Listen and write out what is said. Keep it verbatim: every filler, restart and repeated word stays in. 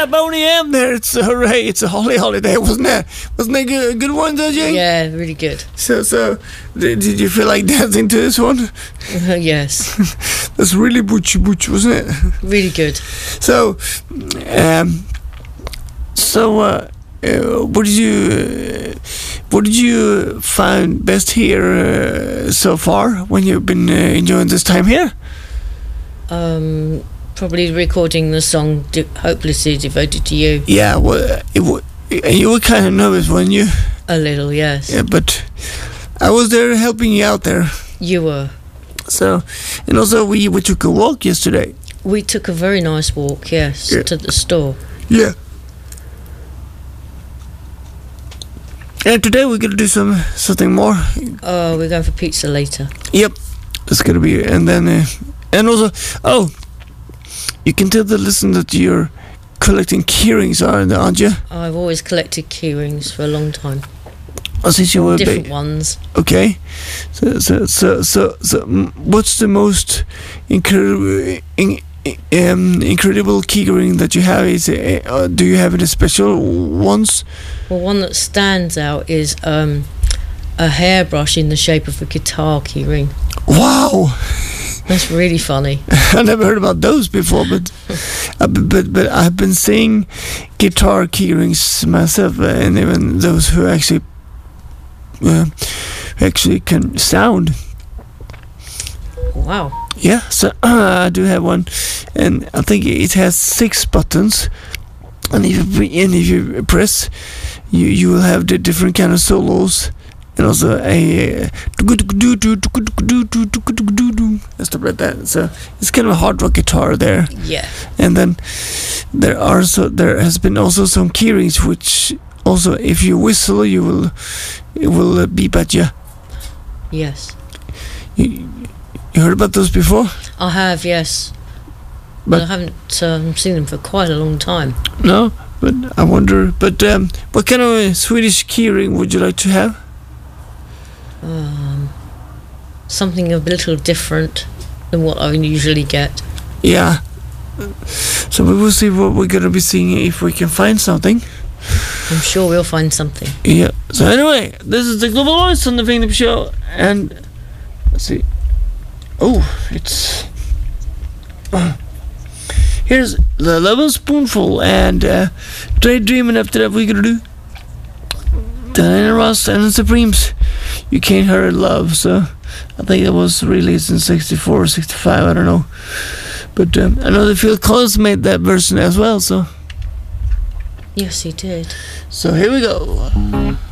yeah, Boney M there. It's hooray! It's a holly holiday, wasn't it? Wasn't it a good, good one, though, Jane? Yeah, really good. So, so did, did you feel like dancing to this one? Uh, yes. That's really butch butch, wasn't it? Really good. So, um, so uh, uh, what did you uh, what did you find best here uh, so far when you've been uh, enjoying this time here? Um, probably recording the song De- "Hopelessly Devoted to You." Yeah, well, it w- you were kind of nervous, weren't you? A little, yes. Yeah, but I was there helping you out there. You were. So, and also we, we took a walk yesterday. We took a very nice walk, yes, Yeah. to the store. Yeah. And today we're gonna do some something more. Oh, we're going for pizza later. Yep, it's gonna be, and then uh, and also, oh, you can tell the listener that you're collecting keyrings, aren't you? I've always collected key rings for a long time. Oh, since you were Different big. ones. Okay, so so so so, so mm, what's the most incredible in, um, incredible keyring that you have? Is it, uh, do you have any special ones? Well, one that stands out is um, a hairbrush in the shape of a guitar key ring. Wow. That's really funny. I never heard about those before, but uh, but, but but I've been seeing guitar keyrings myself, uh, and even those who actually uh, actually can sound. Wow. Yeah, so uh, I do have one, and I think it has six buttons, and if you pre- and if you press, you you will have the different kind of solos. And also a and stuff like that. So it's kind of a hard rock guitar there. Yeah. And then there are so there has been also some keyrings which also, if you whistle, you will it will uh, beep at you. Yes. You, you heard about those before? I have, yes. But But I haven't um, seen them for quite a long time. No, but I wonder. But um, what kind of a Swedish keyring would you like to have? Um, something a little different than what I usually get. Yeah. So we will see what we're gonna be seeing, if we can find something. I'm sure we'll find something. Yeah. So anyway, this is the Global Voice on the Philip Show, and let's see. Oh, it's uh, here's the Love Spoonful, and uh, Daydreaming. After that, we're gonna do Diana Ross and the Supremes. You Can't Hurry Love. So I think it was released in sixty-four or sixty-five, I don't know, but um, I know that Phil Collins made that version as well. So Yes, he did. so here we go.